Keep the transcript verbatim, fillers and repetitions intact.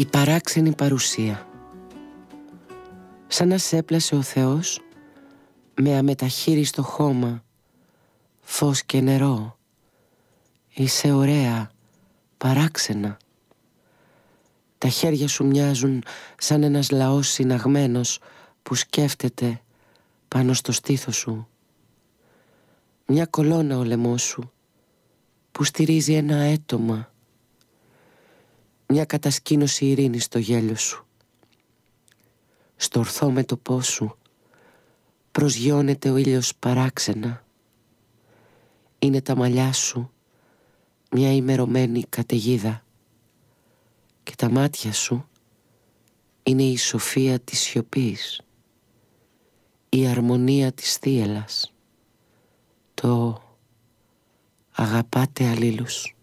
Η παράξενη παρουσία. Σαν να σ' έπλασε ο Θεός με αμεταχείριστο χώμα, φως και νερό. Είσαι ωραία, παράξενα. Τα χέρια σου μοιάζουν σαν ένας λαός συναγμένος που σκέφτεται πάνω στο στήθος σου. Μια κολόνα ο λαιμός σου που στηρίζει ένα αίτωμα. Μια κατασκήνωση ειρήνης στο γέλιο σου. Στο ορθό μέτωπό σου προσγειώνεται ο ήλιος παράξενα. Είναι τα μαλλιά σου μια ημερωμένη καταιγίδα και τα μάτια σου είναι η σοφία της σιωπής, η αρμονία της θύελλας, το αγαπάτε αλλήλους.